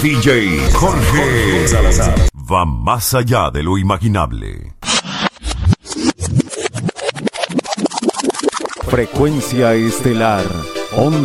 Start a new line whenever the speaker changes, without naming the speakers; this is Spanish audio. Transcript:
DJ Jorge Salazar va más allá de lo imaginable.
Frecuencia estelar.